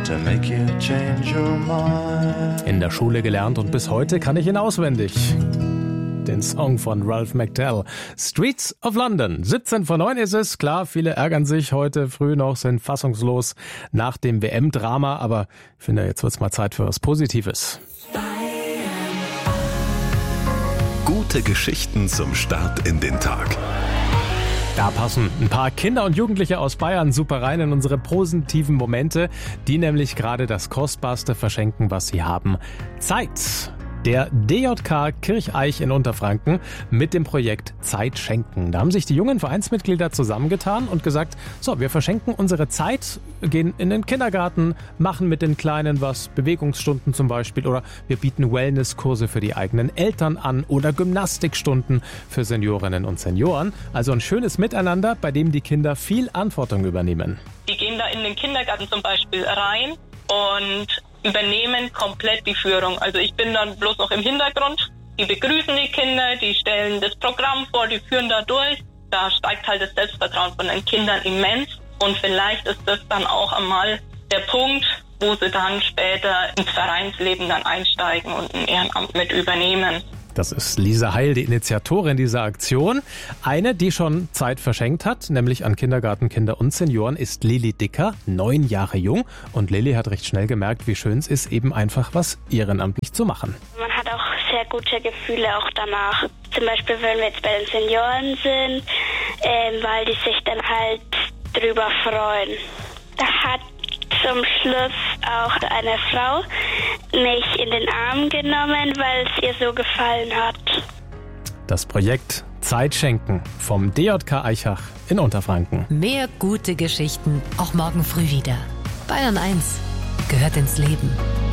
to make you change your mind. In der Schule gelernt und bis heute kann ich ihn auswendig. Den Song von Ralph McTell. Streets of London. 7:17 ist es. Klar, viele ärgern sich heute früh noch, sind fassungslos nach dem WM-Drama. Aber ich finde, jetzt wird's mal Zeit für was Positives. Gute Geschichten zum Start in den Tag. Da passen ein paar Kinder und Jugendliche aus Bayern super rein in unsere positiven Momente, die nämlich gerade das Kostbarste verschenken, was sie haben. Zeit. Der DJK Kircheich in Unterfranken mit dem Projekt Zeit schenken. Da haben sich die jungen Vereinsmitglieder zusammengetan und gesagt, so, wir verschenken unsere Zeit, gehen in den Kindergarten, machen mit den Kleinen was, Bewegungsstunden zum Beispiel, oder wir bieten Wellnesskurse für die eigenen Eltern an oder Gymnastikstunden für Seniorinnen und Senioren. Also ein schönes Miteinander, bei dem die Kinder viel Verantwortung übernehmen. Die gehen da in den Kindergarten zum Beispiel rein und übernehmen komplett die Führung. Also ich bin dann bloß noch im Hintergrund. Die begrüßen die Kinder, die stellen das Programm vor, die führen da durch. Da steigt halt das Selbstvertrauen von den Kindern immens. Und vielleicht ist das dann auch einmal der Punkt, wo sie dann später ins Vereinsleben dann einsteigen und ein Ehrenamt mit übernehmen. Das ist Lisa Heil, die Initiatorin dieser Aktion. Eine, die schon Zeit verschenkt hat, nämlich an Kindergartenkinder und Senioren, ist Lilly Dicker, 9 Jahre jung. Und Lilly hat recht schnell gemerkt, wie schön es ist, eben einfach was ehrenamtlich zu machen. Man hat auch sehr gute Gefühle auch danach. Zum Beispiel, wenn wir jetzt bei den Senioren sind, weil die sich dann halt drüber freuen. Da hat zum Schluss auch eine Frau mich in den Arm genommen, weil es ihr so gefallen hat. Das Projekt Zeit schenken vom DJK Eichach in Unterfranken. Mehr gute Geschichten auch morgen früh wieder. Bayern 1 gehört ins Leben.